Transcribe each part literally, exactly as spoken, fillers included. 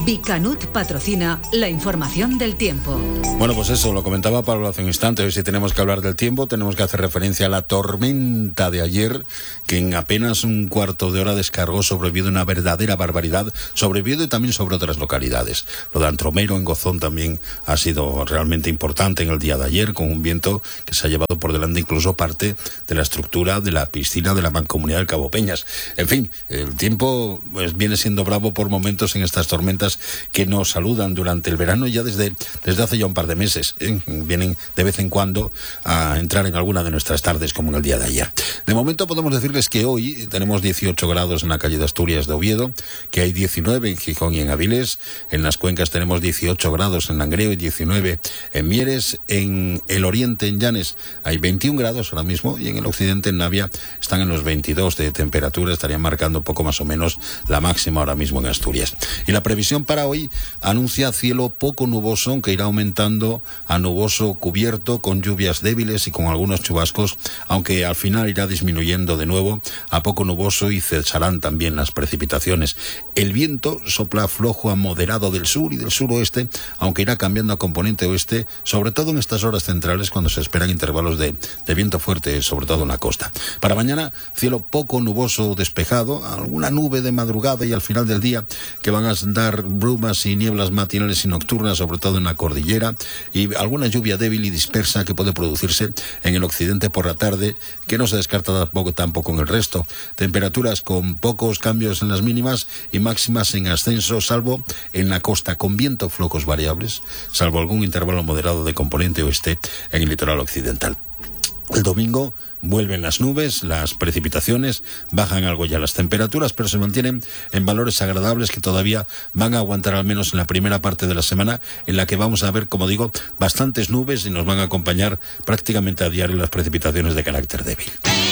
Bicanut patrocina la información del tiempo. Bueno, pues eso, lo comentaba Pablo hace un instante. Hoy si tenemos que hablar del tiempo, tenemos que hacer referencia a la tormenta de ayer, que en apenas un cuarto de hora descargó sobre Oviedo una verdadera barbaridad, sobre Oviedo y también sobre otras localidades. Lo de Antromero, en Gozón, también ha sido realmente importante en el día de ayer, con un viento que se ha llevado por delante incluso parte de la estructura de la piscina de la Mancomunidad del Cabo Peñas. En fin, el tiempo pues viene siendo bravo por momentos en estas tormentas que nos saludan durante el verano ya desde, desde hace ya un par de meses. ¿eh? Vienen de vez en cuando a entrar en alguna de nuestras tardes, como en el día de ayer. De momento podemos decirles que hoy tenemos dieciocho grados en la calle de Asturias de Oviedo, que hay diecinueve en Gijón y en Avilés. En las cuencas tenemos dieciocho grados en Langreo y diecinueve en Mieres. En el oriente, en Llanes, hay veintiún grados ahora mismo, y en el occidente, en Navia, están en los veintidós de temperatura. Estarían marcando un poco más o menos la máxima ahora mismo en Asturias. Y la previsión para hoy anuncia cielo poco nuboso, aunque irá aumentando a nuboso cubierto, con lluvias débiles y con algunos chubascos, aunque al final irá disminuyendo de nuevo a poco nuboso y cesarán también las precipitaciones. El viento sopla flojo a moderado del sur y del suroeste, aunque irá cambiando a componente oeste, sobre todo en estas horas centrales, cuando se esperan intervalos de, de viento fuerte, sobre todo en la costa. Para mañana, cielo poco nuboso despejado, alguna nube de madrugada y al final del día que van a dar brumas y nieblas matinales y nocturnas, sobre todo en la cordillera, y alguna lluvia débil y dispersa que puede producirse en el occidente por la tarde, que no se descarta tampoco, tampoco en el resto. Temperaturas con pocos cambios en las mínimas y máximas en ascenso, salvo en la costa, con viento flojos variables, salvo algún intervalo moderado de componente oeste en el litoral occidental. El domingo vuelven las nubes, las precipitaciones, bajan algo ya las temperaturas, pero se mantienen en valores agradables que todavía van a aguantar al menos en la primera parte de la semana, en la que vamos a ver, como digo, bastantes nubes y nos van a acompañar prácticamente a diario las precipitaciones de carácter débil.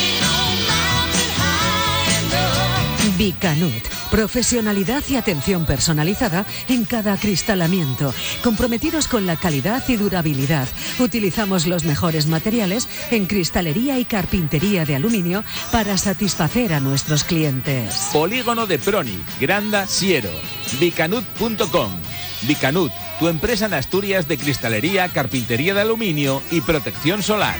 Bicanut, profesionalidad y atención personalizada en cada acristalamiento, comprometidos con la calidad y durabilidad. Utilizamos los mejores materiales en cristalería y carpintería de aluminio para satisfacer a nuestros clientes. Polígono de Proni, Granda, Siero, bicanut punto com. Bicanut, tu empresa en Asturias de cristalería, carpintería de aluminio y protección solar.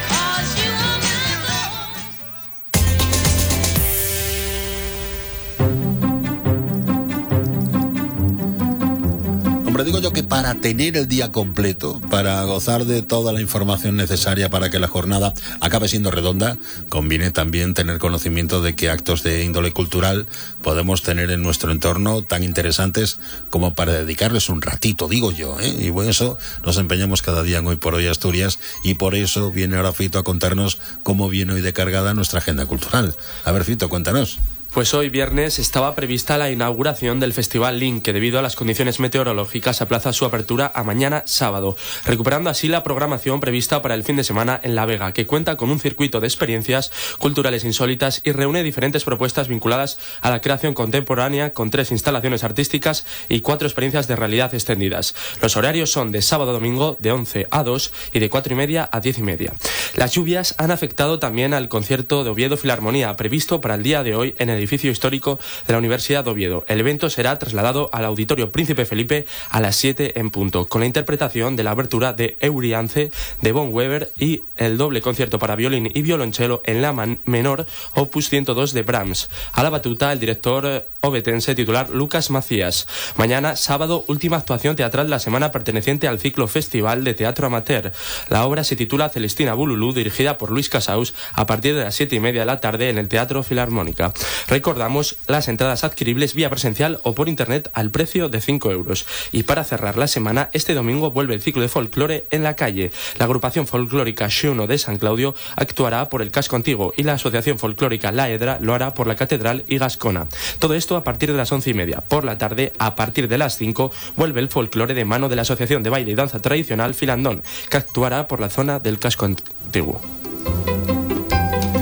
Hombre, digo yo que para tener el día completo, para gozar de toda la información necesaria para que la jornada acabe siendo redonda, conviene también tener conocimiento de qué actos de índole cultural podemos tener en nuestro entorno tan interesantes como para dedicarles un ratito, digo yo, ¿eh? Y por eso nos empeñamos cada día en Hoy por Hoy Asturias, y por eso viene ahora Fito a contarnos cómo viene hoy de cargada nuestra agenda cultural. A ver, Fito, cuéntanos. Pues hoy viernes estaba prevista la inauguración del Festival Link, que debido a las condiciones meteorológicas aplaza su apertura a mañana sábado, recuperando así la programación prevista para el fin de semana en La Vega, que cuenta con un circuito de experiencias culturales insólitas y reúne diferentes propuestas vinculadas a la creación contemporánea, con tres instalaciones artísticas y cuatro experiencias de realidad extendidas. Los horarios son de sábado a domingo de once a dos y de cuatro y media a diez y media. Las lluvias han afectado también al concierto de Oviedo Filarmonía, previsto para el día de hoy en el edificio histórico de la Universidad de Oviedo. El evento será trasladado al Auditorio Príncipe Felipe a las siete en punto, con la interpretación de la abertura de Euriance de Von Weber y el doble concierto para violín y violonchelo en la man menor, opus ciento dos de Brahms. A la batuta, el director ovetense titular Lucas Macías. Mañana, sábado, última actuación teatral de la semana perteneciente al ciclo Festival de Teatro Amateur. La obra se titula Celestina Bululú, dirigida por Luis Casaus, a partir de las siete y media de la tarde en el Teatro Filarmónica. Recordamos las entradas adquiribles vía presencial o por internet al precio de cinco euros. Y para cerrar la semana, este domingo vuelve el ciclo de folclore en la calle. La agrupación folclórica Xuno de San Claudio actuará por el casco antiguo y la asociación folclórica La Edra lo hará por la Catedral y Gascona. Todo esto a partir de las once y media. Por la tarde, a partir de las cinco, vuelve el folclore de mano de la Asociación de Baile y Danza Tradicional Filandón, que actuará por la zona del casco antiguo.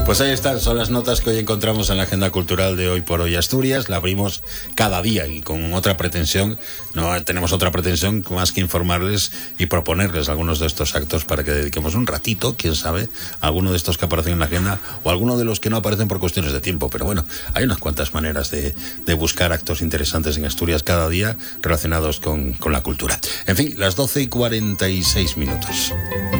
Pues ahí están, son las notas que hoy encontramos en la agenda cultural de Hoy por Hoy Asturias. La abrimos cada día y con otra pretensión, no tenemos otra pretensión más que informarles y proponerles algunos de estos actos para que dediquemos un ratito, quién sabe, a alguno de estos que aparecen en la agenda o alguno de los que no aparecen por cuestiones de tiempo. Pero bueno, hay unas cuantas maneras de, de buscar actos interesantes en Asturias cada día relacionados con, con la cultura. En fin, las doce y cuarenta y seis minutos.